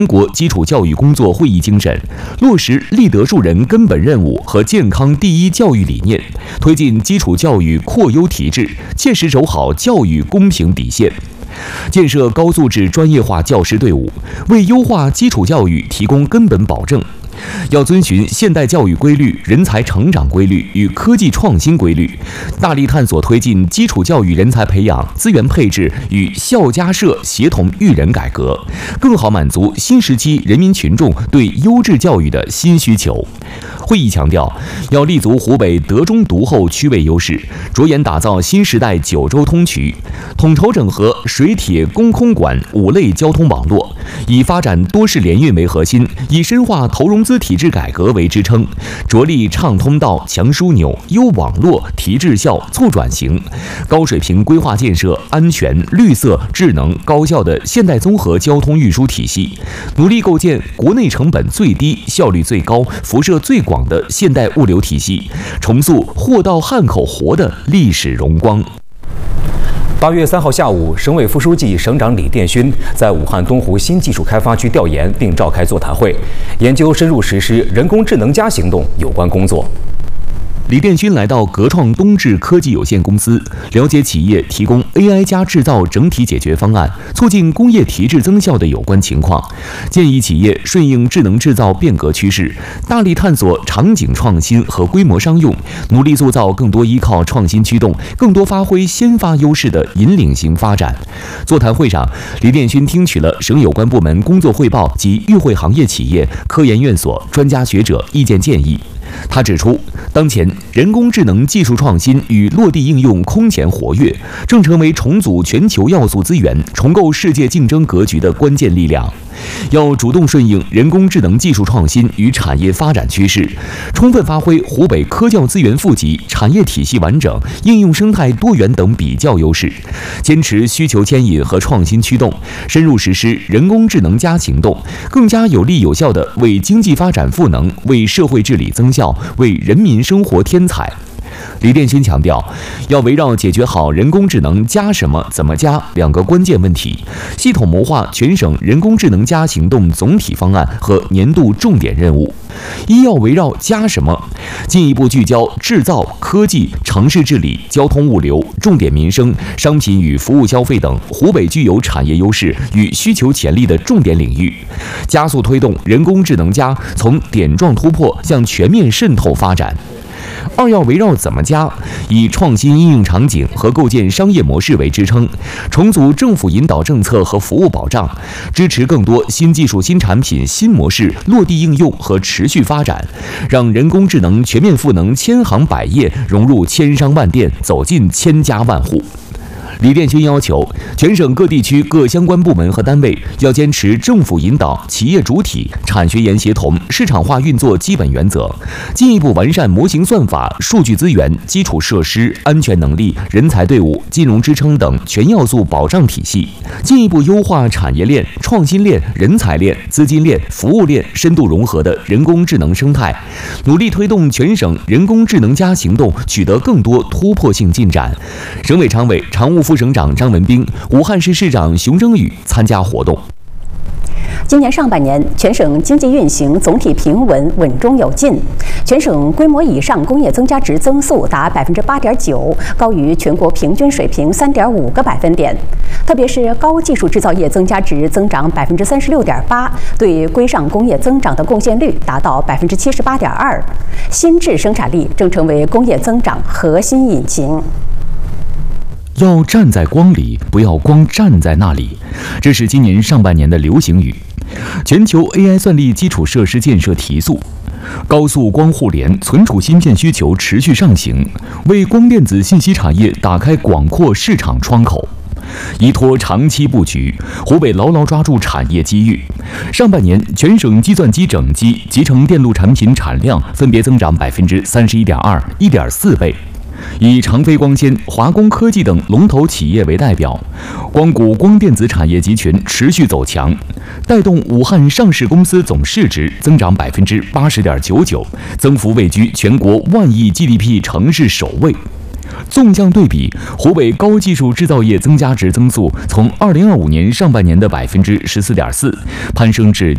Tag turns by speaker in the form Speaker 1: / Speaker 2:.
Speaker 1: 中国基础教育工作会议精神，落实立德树人根本任务和健康第一教育理念，推进基础教育扩优提质，切实守好教育公平底线。建设高素质专业化教师队伍，为优化基础教育提供根本保证。要遵循现代教育规律、人才成长规律与科技创新规律，大力探索推进基础教育人才培养、资源配置与校家社协同育人改革，更好满足新时期人民群众对优质教育的新需求。会议强调，要立足湖北德中独厚区位优势，着眼打造新时代九州通衢，统筹整合水铁公空管5类交通网络，以发展多式联运为核心，以深化投融资体制改革为支撑，着力畅通道、强枢纽、优网络、提质效、促转型，高水平规划建设安全、绿色、智能、高效的现代综合交通运输体系，努力构建国内成本最低、效率最高、辐射最广的现代物流体系，重塑货到汉口活的历史荣光。
Speaker 2: 8月3号下午，省委副书记、省长李殿勋在武汉东湖新技术开发区调研并召开座谈会，研究深入实施人工智能行动有关工作。
Speaker 1: 李殿勋来到格创东智科技有限公司，了解企业提供 AI 制造整体解决方案，促进工业提质增效的有关情况，建议企业顺应智能制造变革趋势，大力探索场景创新和规模商用，努力塑造更多依靠创新驱动、更多发挥先发优势的引领型发展。座谈会上，李殿勋听取了省有关部门工作汇报及与会行业企业、科研院所、专家学者意见建议。他指出，当前人工智能技术创新与落地应用空前活跃，正成为重组全球要素资源、重构世界竞争格局的关键力量。要主动顺应人工智能技术创新与产业发展趋势，充分发挥湖北科教资源富集、产业体系完整、应用生态多元等比较优势，坚持需求牵引和创新驱动，深入实施人工智能行动，更加有力有效地为经济发展赋能、为社会治理增效、为人民生活添彩。李殿勋强调，要围绕解决好人工智能加什么、怎么加2个关键问题，系统谋划全省人工智能行动总体方案和年度重点任务。要围绕加什么，进一步聚焦制造、科技、城市治理、交通物流、重点民生、商品与服务消费等湖北具有产业优势与需求潜力的重点领域，加速推动人工智能从点状突破向全面渗透发展。要围绕怎么加，以创新应用场景和构建商业模式为支撑，重组政府引导政策和服务保障，支持更多新技术、新产品、新模式落地应用和持续发展，让人工智能全面赋能千行百业，融入千商万店，走进千家万户。李殿勋要求，全省各地区各相关部门和单位要坚持政府引导、企业主体、产学研协同、市场化运作基本原则，进一步完善模型算法、数据资源、基础设施、安全能力、人才队伍、金融支撑等全要素保障体系，进一步优化产业链、创新链、人才链、资金链、服务链深度融合的人工智能生态，努力推动全省人工智能行动取得更多突破性进展。省委常委、常务副省长张文斌、武汉市市长熊征宇参加活动。
Speaker 3: 今年上半年，全省经济运行总体平稳、稳中有进，全省规模以上工业增加值增速达8.9%，高于全国平均水平3.5个百分点。特别是高技术制造业增加值增长36.8%，对规上工业增长的贡献率达到78.2%。新质生产力正成为工业增长核心引擎。
Speaker 1: 要站在光里，不要光站在那里，这是今年上半年的流行语。全球 AI 算力基础设施建设提速，高速光互联、存储芯片需求持续上行，为光电子信息产业打开广阔市场窗口。依托长期布局，湖北牢牢抓住产业机遇。上半年，全省计算机整机、集成电路产品产量分别增长31.2%、1.4倍。以长飞光纤、华工科技等龙头企业为代表，光谷光电子产业集群持续走强，带动武汉上市公司总市值增长80.99%，增幅位居全国10000亿 GDP 城市首位。纵向对比，湖北高技术制造业增加值增速从2025年上半年的14.4%，攀升至